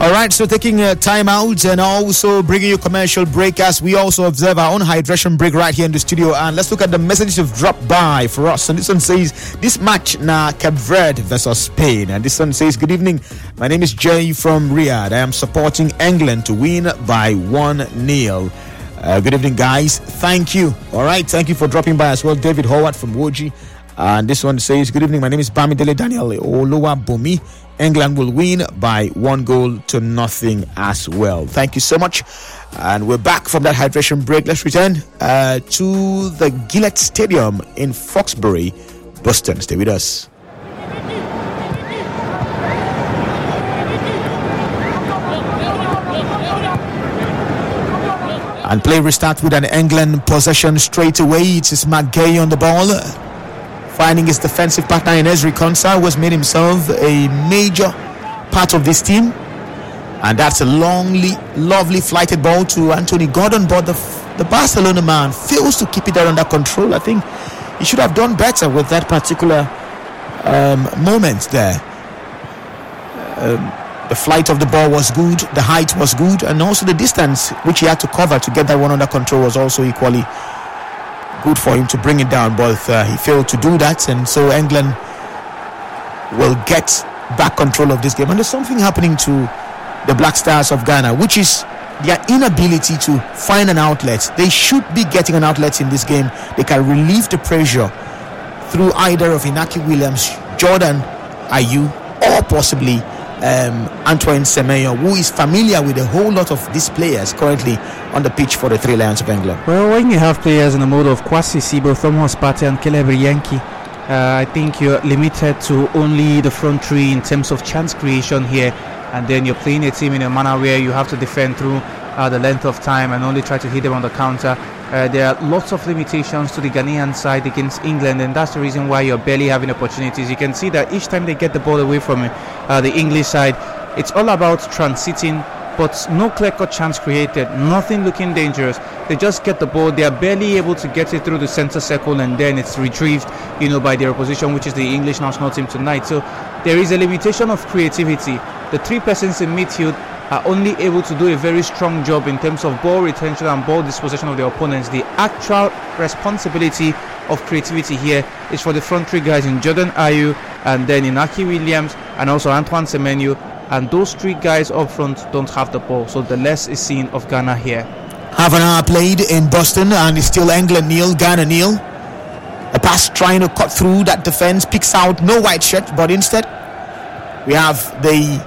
All right, so taking a time out and also bringing you commercial break as we also observe our own hydration break right here in the studio. And let's look at the messages you've dropped by for us. And this one says, this match na Cape Verde versus Spain. And this one says, good evening. My name is Jay from Riyadh. I am supporting England to win by 1-0. Good evening, guys. Thank you. All right, thank you for dropping by as well. David Howard from Woji. And this one says, good evening. My name is Bamidele Daniel Oluwa Bumi. England will win by 1-0 as well. Thank you so much. And we're back from that hydration break. Let's return to the Gillette Stadium in Foxbury, Boston. Stay with us. And play restart with an England possession straight away. It is McGay on the ball, finding his defensive partner in Ezri Konsa, who has made himself a major part of this team. And that's a lovely flighted ball to Anthony Gordon, but the Barcelona man fails to keep it under control. I think he should have done better with that particular moment there. The flight of the ball was good, the height was good, and also the distance which he had to cover to get that one under control was also equally good for him to bring it down, but he failed to do that, and so England will get back control of this game. And there's something happening to the Black Stars of Ghana, which is their inability to find an outlet. They should be getting an outlet in this game. They can relieve the pressure through either of Inaki Williams, Jordan Ayew, or possibly Antoine Semenyo, who is familiar with a whole lot of these players currently on the pitch for the Three Lions of England. Well, when you have players in the mode of Kwasi Sibo, Thomas Partey and Caleb Yankee, I think you're limited to only the front three in terms of chance creation here, and then you're playing a team in a manner where you have to defend through the length of time and only try to hit them on the counter. There are lots of limitations to the Ghanaian side against England, and that's the reason why you're barely having opportunities. You can see that each time they get the ball away from the English side, it's all about transiting, but no clear-cut chance created, nothing looking dangerous. They just get the ball, they are barely able to get it through the center circle, and then it's retrieved, by their opposition, which is the English national team tonight. So there is a limitation of creativity. The three persons in midfield are only able to do a very strong job in terms of ball retention and ball dispossession of their opponents. The actual responsibility of creativity here is for the front three guys in Jordan Ayew and then Inaki Williams and also Antoine Semenyo, and those three guys up front don't have the ball, so the less is seen of Ghana here. Half an hour played in Boston and it's still England nil, Ghana nil. A pass trying to cut through that defense, picks out no white shirt, but instead we have the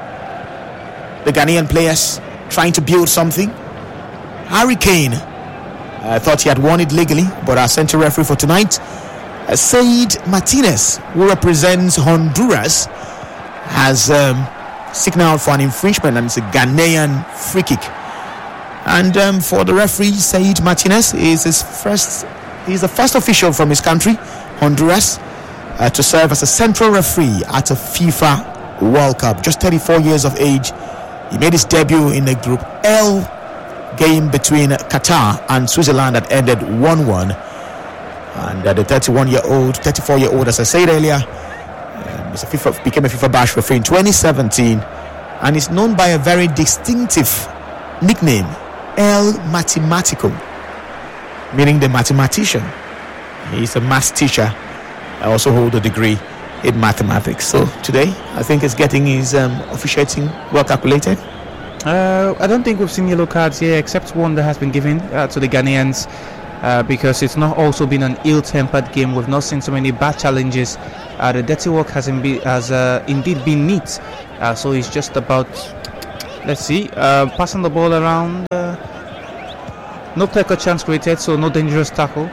Ghanaian players trying to build something. Harry Kane thought he had won it legally, but our central referee for tonight, Said Martinez, who represents Honduras, has signaled for an infringement, and it's a Ghanaian free kick. And for the referee, Said Martinez he's the first official from his country, Honduras, to serve as a central referee at a FIFA World Cup. Just 34 years of age. He made his debut in the Group L game between Qatar and Switzerland that ended 1-1. And the 34-year-old, as I said earlier, became a FIFA Bash referee in 2017 and is known by a very distinctive nickname, El Matematico, meaning the mathematician. He's a maths teacher. I also hold a degree in mathematics. So today, I think he's getting his officiating well calculated. I don't think we've seen yellow cards here, except one that has been given to the Ghanaians, because it's not also been an ill-tempered game. We've not seen so many bad challenges. The dirty work has indeed been neat. So it's just about, passing the ball around. No clear-cut chance created, so no dangerous tackle.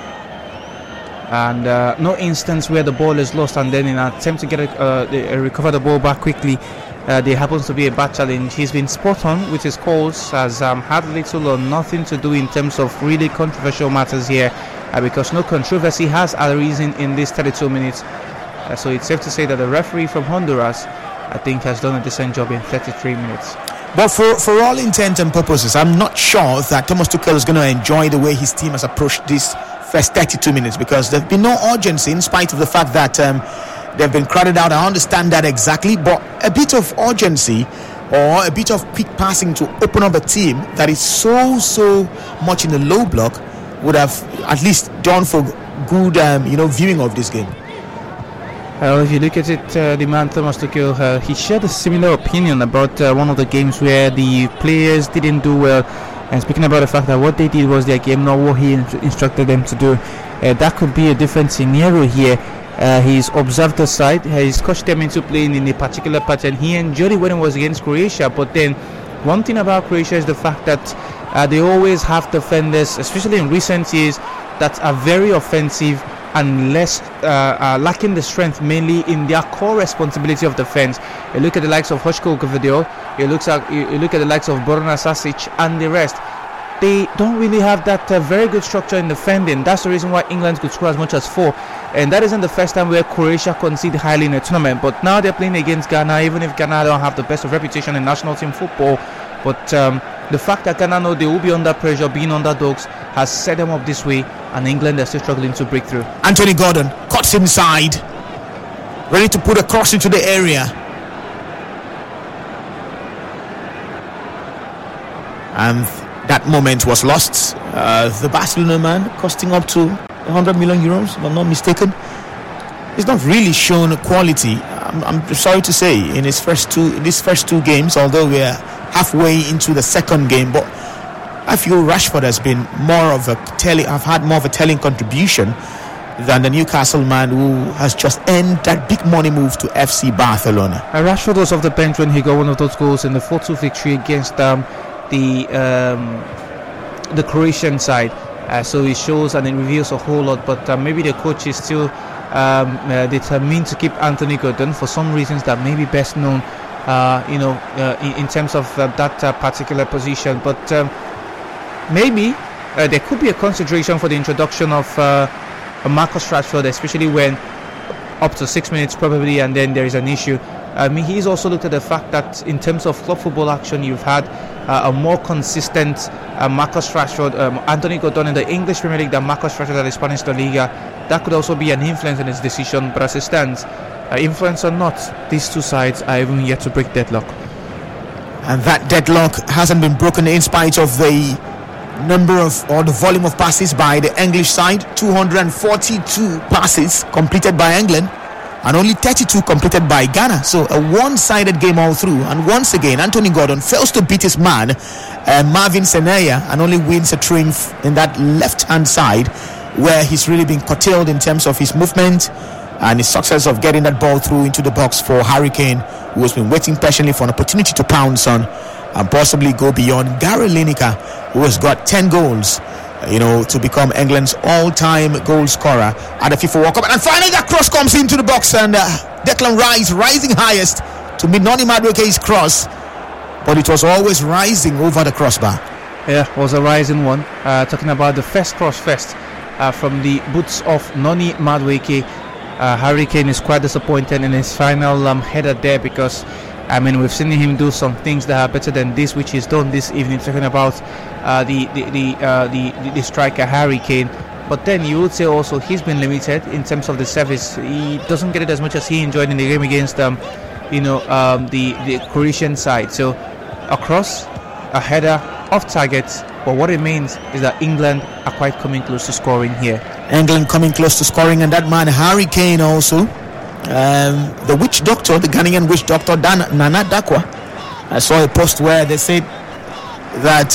And no instance where the ball is lost and then in an attempt to get recover the ball back quickly, there happens to be a bad challenge. He's been spot on with his calls, has had little or nothing to do in terms of really controversial matters here, because no controversy has arisen in these 32 minutes. So it's safe to say that the referee from Honduras, I think, has done a decent job in 33 minutes. But for all intents and purposes, I'm not sure that Thomas Tuchel is going to enjoy the way his team has approached this first 32 minutes, because there's been no urgency in spite of the fact that they've been crowded out. I understand that exactly, but a bit of urgency or a bit of quick passing to open up a team that is so much in the low block would have at least done for good viewing of this game. If you look at it, the man Thomas Tuchel, he shared a similar opinion about one of the games where the players didn't do well, and speaking about the fact that what they did was their game, not what he instructed them to do. That could be a different scenario here. He's observed the side, he's coached them into playing in a particular pattern. He enjoyed it when it was against Croatia, but then one thing about Croatia is the fact that they always have defenders, especially in recent years, that are very offensive and less lacking the strength mainly in their core responsibility of defense. You look at the likes of Hoshko Gvardiol, you look at the likes of Borna Sasic and the rest. They don't really have that very good structure in defending. That's the reason why England could score as much as 4, and that isn't the first time where Croatia conceded highly in a tournament. But now they're playing against Ghana, even if Ghana don't have the best of reputation in national team football. But the fact that Ghana know they will be under pressure, being underdogs, has set them up this way, and England are still struggling to break through. Anthony Gordon cuts inside, ready to put a cross into the area. And that moment was lost. The Barcelona man, costing up to 100 million euros, if I'm not mistaken. He's not really shown quality, I'm sorry to say, in these first two games, although we're halfway into the second game. But I feel Rashford has been had more of a telling contribution than the Newcastle man who has just earned that big money move to FC Barcelona. Rashford was off the bench when he got one of those goals in the 4-2 victory against the Croatian side. So it shows and it reveals a whole lot, but maybe the coach is still determined to keep Anthony Gordon for some reasons that may be best known in terms of that particular position. But maybe there could be a consideration for the introduction of Marcus Rashford, especially when up to 6 minutes probably, and then there is an issue. He's also looked at the fact that in terms of club football action, you've had a more consistent Marcus Rashford, Anthony Gordon in the English Premier League than Marcus Rashford at the Spanish La Liga. That could also be an influence in his decision, but as it stands, influence or not, these two sides are even yet to break deadlock. And that deadlock hasn't been broken in spite of the the volume of passes by the English side. 242 passes completed by England and only 32 completed by Ghana. So a one-sided game all through. And once again, Anthony Gordon fails to beat his man, Marvin Senaya, and only wins a triumph in that left-hand side, where he's really been curtailed in terms of his movement and his success of getting that ball through into the box for Harry Kane, who has been waiting patiently for an opportunity to pounce on and possibly go beyond Gary Lineker, who has got 10 goals, to become England's all-time goal scorer at the FIFA World Cup. And finally that cross comes into the box, and Declan Rice rising highest to meet Noni Madueke's cross, but it was always rising over the crossbar. Yeah, it was a rising one. Talking about the first cross from the boots of Noni Madueke. Harry Kane is quite disappointed in his final header there, because we've seen him do some things that are better than this, which he's done this evening, talking about the striker Harry Kane. But then you would say also he's been limited in terms of the service. He doesn't get it as much as he enjoyed in the game against the Croatian side. So a cross, a header, off target. But what it means is that England are quite coming close to scoring here. England coming close to scoring, and that man Harry Kane also. The witch doctor, the Ghanaian witch doctor Nana Dakwa. I saw a post where they said that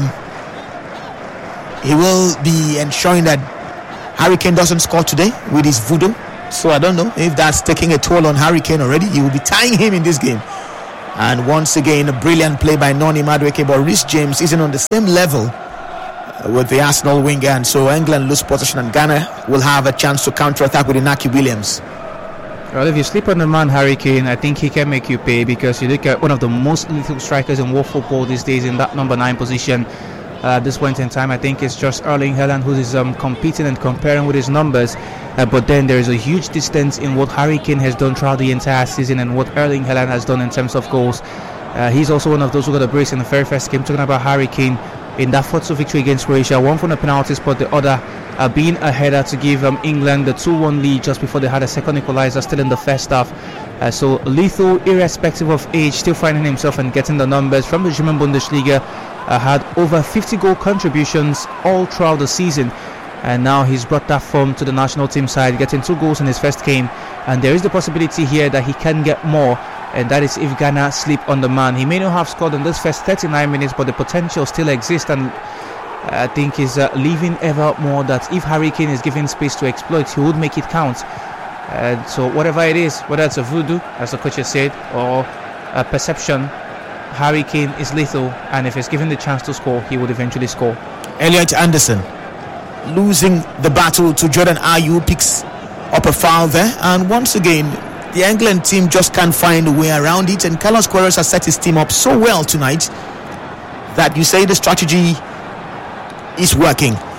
he will be ensuring that Harry Kane doesn't score today with his voodoo. So I don't know if that's taking a toll on Harry Kane already. He will be tying him in this game. And once again, a brilliant play by Noni Madueke, but Reece James isn't on the same level with the Arsenal winger, and so England lose possession, and Ghana will have a chance to counter-attack with Inaki Williams. Well, if you sleep on the man Harry Kane, I think he can make you pay, because you look at one of the most lethal strikers in world football these days in that number 9 position. At this point in time, I think it's just Erling Haaland who is competing and comparing with his numbers. But then there is a huge distance in what Harry Kane has done throughout the entire season and what Erling Haaland has done in terms of goals. He's also one of those who got a brace in the very first game. Talking about Harry Kane in that 4-2 victory against Croatia, one from the penalty spot, the other being a header to give England the 2-1 lead just before they had a second equalizer still in the first half. So Lethal, irrespective of age, still finding himself and getting the numbers from the German Bundesliga. Had over 50 goal contributions all throughout the season, and now he's brought that form to the national team side, getting 2 goals in his first game. And there is the possibility here that he can get more, and that is if Ghana sleep on the man. He may not have scored in this first 39 minutes, but the potential still exists, and I think he's leaving ever more that if Harry Kane is given space to exploit, he would make it count. So whatever it is, whether it's a voodoo, as the coach has said, or a perception, Harry Kane is lethal, and if he's given the chance to score, he would eventually score. Elliot Anderson losing the battle to Jordan Ayew, picks up a foul there, and once again the England team just can't find a way around it, and Carlos Queiroz has set his team up so well tonight that you say the strategy is working.